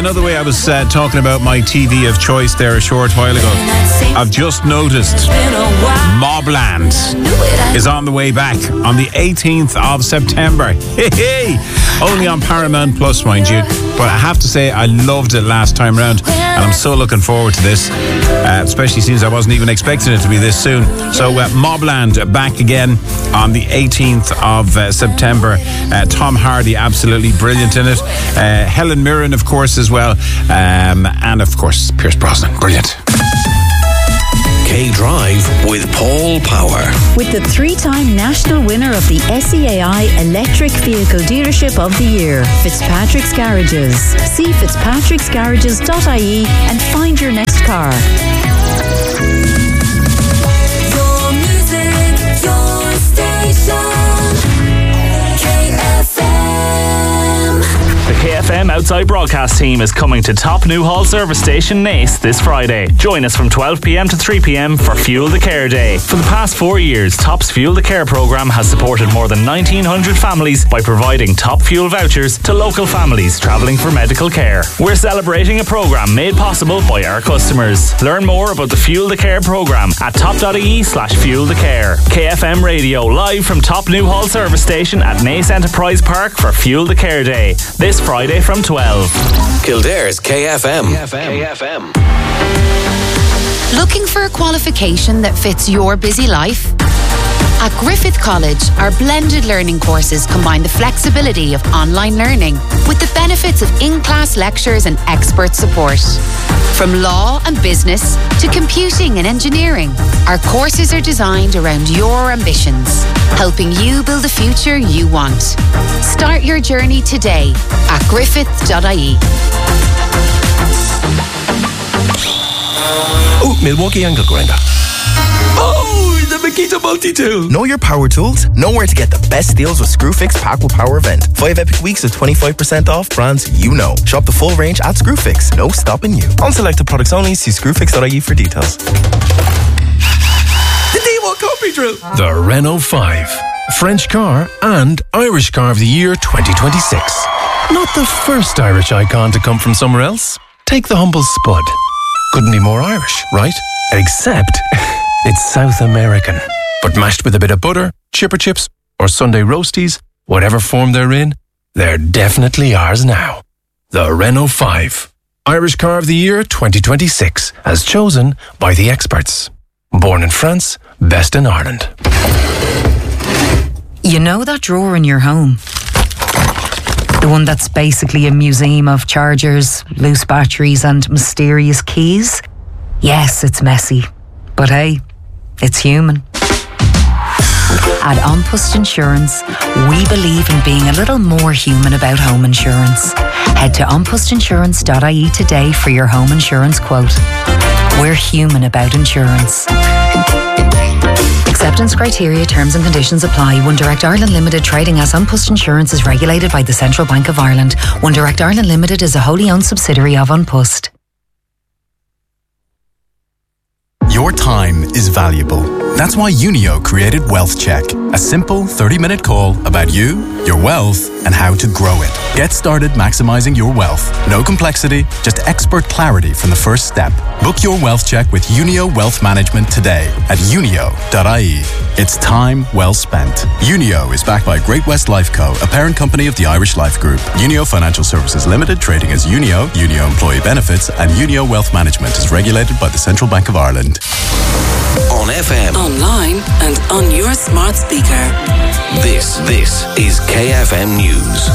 another way I was talking about my TV of choice there a short while ago. I've just noticed Mobland is on the way back on the 18th of September. Hey, only on Paramount Plus, mind you. But I have to say, I loved it last time round, and I'm so looking forward to this, especially since I wasn't even expecting it to be this soon. So Mobland back again on the 18th of September. Tom Hardy, absolutely brilliant in it. Helen Mirren, of course, as well. And of course, Pierce Brosnan, brilliant. K-Drive with Paul Power. With the 3-time national winner of the SEAI Electric Vehicle Dealership of the Year, Fitzpatrick's Garages. See fitzpatricksgarages.ie and find your next car. Your music, your station. KFM. The KFM Outside Broadcast team is coming to Top Newhall Service Station, Naas, this Friday. Join us from 12 p.m. to 3 p.m. for Fuel the Care Day. For the past 4 years, Top's Fuel the Care programme has supported more than 1,900 families by providing top fuel vouchers to local families travelling for medical care. We're celebrating a programme made possible by our customers. Learn more about the Fuel the Care programme at top.ie/Fuel the Care. KFM Radio, live from Top Newhall Service Station at Naas Enterprise Park for Fuel the Care Day. This Friday from 12. Kildare's KFM. KFM. Looking for a qualification that fits your busy life? At Griffith College, our blended learning courses combine the flexibility of online learning with the benefits of in-class lectures and expert support. From law and business to computing and engineering, our courses are designed around your ambitions, helping you build the future you want. Start your journey today at griffith.ie. Oh, Milwaukee angle grinder. Oh, the Makita multi-tool. Know your power tools? Know where to get the best deals with Screwfix Pack with Power event. 5 epic weeks of 25% off brands you know. Shop the full range at Screwfix. No stopping you. On selected products only. See screwfix.ie for details. The D1 Company Drill. The Renault 5. French car and Irish Car of the Year 2026. Not the first Irish icon to come from somewhere else. Take the humble Spud. Couldn't be more Irish, right? Except it's South American. But mashed with a bit of butter, chipper chips, or Sunday roasties, whatever form they're in, they're definitely ours now. The Renault 5. Irish Car of the Year 2026, as chosen by the experts. Born in France, best in Ireland. You know that drawer in your home? The one that's basically a museum of chargers, loose batteries and mysterious keys? Yes, it's messy. But hey, it's human. At An Post Insurance, we believe in being a little more human about home insurance. Head to onpostinsurance.ie today for your home insurance quote. We're human about insurance. Acceptance criteria, terms and conditions apply. One Direct Ireland Limited, trading as An Post Insurance, is regulated by the Central Bank of Ireland. One Direct Ireland Limited is a wholly owned subsidiary of An Post. Your time is valuable. That's why Unio created Wealth Check, a simple 30-minute call about you, your wealth, and how to grow it. Get started maximizing your wealth. No complexity, just expert clarity from the first step. Book your Wealth Check with Unio Wealth Management today at unio.ie. It's time well spent. Unio is backed by Great West Life Co., a parent company of the Irish Life Group. Unio Financial Services Limited, trading as Unio, Unio Employee Benefits, and Unio Wealth Management is regulated by the Central Bank of Ireland. On FM. Online and on your smart speaker. This is KFM News.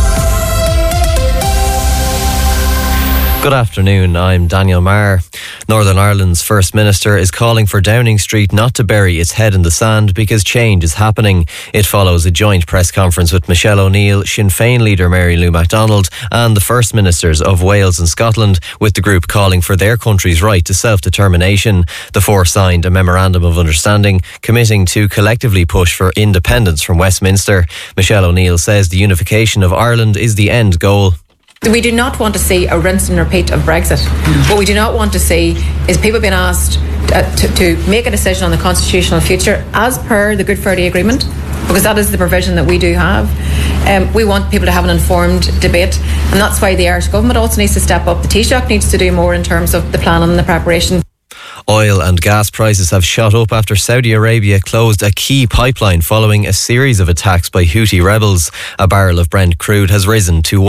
Good afternoon, I'm Daniel Marr. Northern Ireland's First Minister is calling for Downing Street not to bury its head in the sand because change is happening. It follows a joint press conference with Michelle O'Neill, Sinn Féin leader Mary Lou MacDonald and the First Ministers of Wales and Scotland, with the group calling for their country's right to self-determination. The four signed a memorandum of understanding committing to collectively push for independence from Westminster. Michelle O'Neill says the unification of Ireland is the end goal. We do not want to see a rinse and repeat of Brexit. What we do not want to see is people being asked to make a decision on the constitutional future as per the Good Friday Agreement, because that is the provision that we do have. We want people to have an informed debate, and that's why the Irish Government also needs to step up. The Taoiseach needs to do more in terms of the planning and the preparation. Oil and gas prices have shot up after Saudi Arabia closed a key pipeline following a series of attacks by Houthi rebels. A barrel of Brent crude has risen to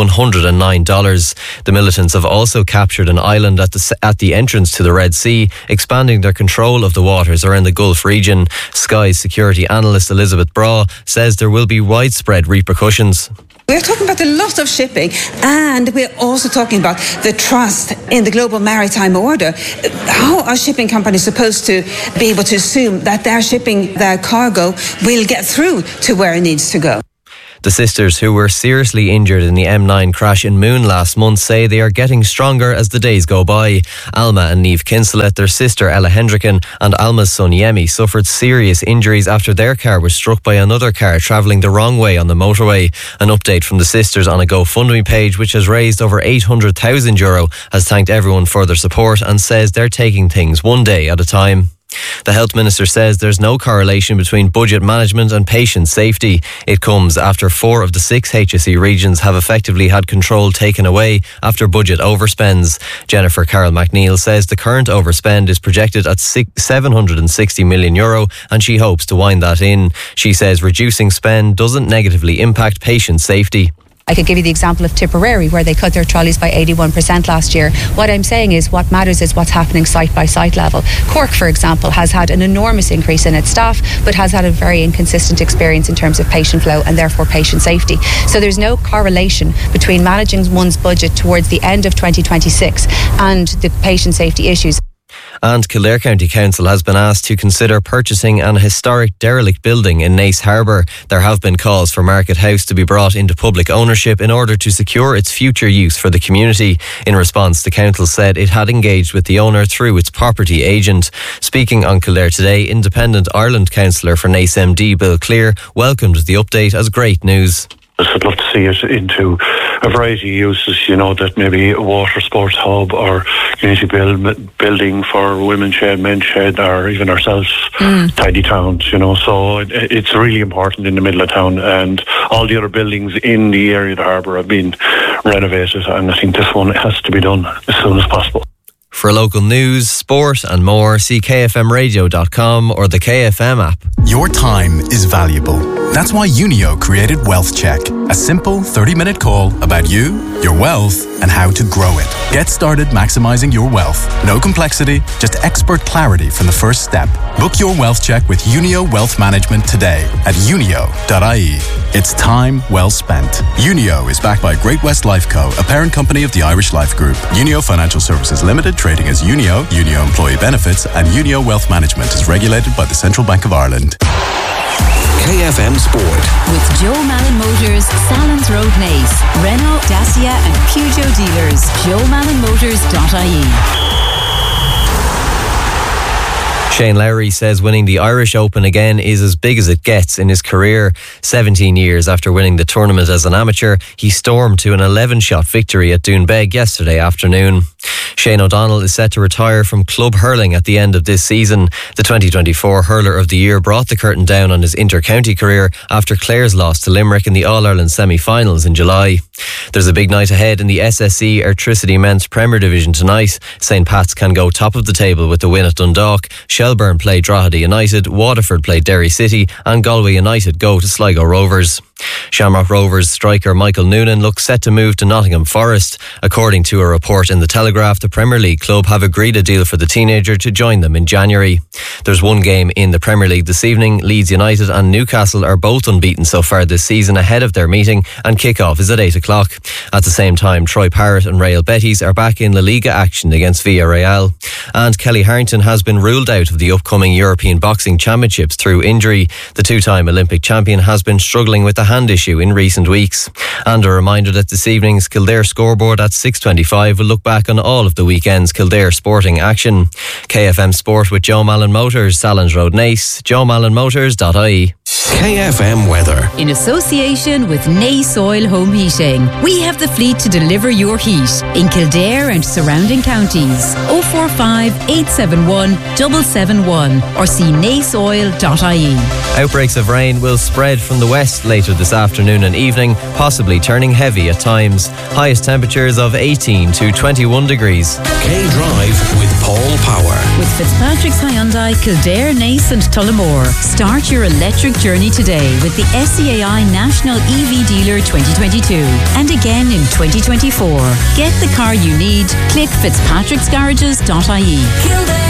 $109. The militants have also captured an island at the entrance to the Red Sea, expanding their control of the waters around the Gulf region. Sky's security analyst Elizabeth Braw says there will be widespread repercussions. We're talking about the loss of shipping, and we're also talking about the trust in the global maritime order. How are shipping companies supposed to be able to assume that their shipping, their cargo, will get through to where it needs to go? The sisters, who were seriously injured in the M9 crash in Moon last month, say they are getting stronger as the days go by. Alma and Niamh Kinselet, their sister Ella Hendricken, and Alma's son Yemi suffered serious injuries after their car was struck by another car travelling the wrong way on the motorway. An update from the sisters on a GoFundMe page, which has raised over €800,000, has thanked everyone for their support and says they're taking things one day at a time. The Health Minister says there's no correlation between budget management and patient safety. It comes after 4 of the 6 HSE regions have effectively had control taken away after budget overspends. Jennifer Carroll McNeil says the current overspend is projected at €760 million and she hopes to wind that in. She says reducing spend doesn't negatively impact patient safety. I could give you the example of Tipperary, where they cut their trolleys by 81% last year. What I'm saying is what matters is what's happening site by site level. Cork, for example, has had an enormous increase in its staff, but has had a very inconsistent experience in terms of patient flow and therefore patient safety. So there's no correlation between managing one's budget towards the end of 2026 and the patient safety issues. And Kildare County Council has been asked to consider purchasing an historic derelict building in Naas Harbour. There have been calls for Market House to be brought into public ownership in order to secure its future use for the community. In response, the council said it had engaged with the owner through its property agent. Speaking on Kildare Today, Independent Ireland councillor for Naas MD Bill Clear welcomed the update as great news. I'd love to see it into a variety of uses, that maybe a water sports hub or community building for women's shed, men's shed, or even ourselves, tidy towns, So it's really important in the middle of town, and all the other buildings in the area of the harbour have been renovated, and I think this one has to be done as soon as possible. For local news, sport and more, see kfmradio.com or the KFM app. Your time is valuable. That's why Unio created Wealth Check, a simple 30-minute call about you, your wealth, and how to grow it. Get started maximizing your wealth. No complexity, just expert clarity from the first step. Book your Wealth Check with Unio Wealth Management today at unio.ie. It's time well spent. Unio is backed by Great West Life Co., a parent company of the Irish Life Group. Unio Financial Services Limited, trading as Unio, Unio Employee Benefits, and Unio Wealth Management is regulated by the Central Bank of Ireland. KFM Sport. With Joe Malin Motors, Salins Road Naas, Renault, Dacia and Peugeot dealers. JoeMalinMotors.ie. Shane Lowry says winning the Irish Open again is as big as it gets in his career. 17 years after winning the tournament as an amateur, he stormed to an 11-shot victory at Doonbeg yesterday afternoon. Shane O'Donnell is set to retire from club hurling at the end of this season. The 2024 Hurler of the Year brought the curtain down on his inter-county career after Clare's loss to Limerick in the All-Ireland semi-finals in July. There's a big night ahead in the SSE Airtricity Men's Premier Division tonight. St Pat's can go top of the table with the win at Dundalk. Shelburne play Drogheda United, Waterford play Derry City and Galway United go to Sligo Rovers. Shamrock Rovers striker Michael Noonan looks set to move to Nottingham Forest. According to a report in The Telegraph, the Premier League club have agreed a deal for the teenager to join them in January. There's one game in the Premier League this evening. Leeds United and Newcastle are both unbeaten so far this season ahead of their meeting, and kick-off is at 8 o'clock. At the same time, Troy Parrott and Real Betis are back in La Liga action against Villarreal. And Kelly Harrington has been ruled out of the upcoming European Boxing Championships through injury. The two-time Olympic champion has been struggling with a hand issue in recent weeks. And a reminder that this evening's Kildare scoreboard at 6:25 will look back on all of the weekend's Kildare sporting action. KFM Sport with Joe Malin Motors, Salins Road Naas, JoeMalinMotors.ie. KFM weather. In association with Nace Oil Home Heating, we have the fleet to deliver your heat in Kildare and surrounding counties. 045 871 771 or see naceoil.ie. Outbreaks of rain will spread from the west later this afternoon and evening, possibly turning heavy at times. Highest temperatures of 18 to 21 degrees. K-Drive with Paul Power. With Fitzpatrick's Hyundai, Kildare, Nace and Tullamore. Start your electric journey today with the SCAI National EV Dealer 2022 and again in 2024. Get the car you need. Click fitzpatricksgarages.ie. Kildare.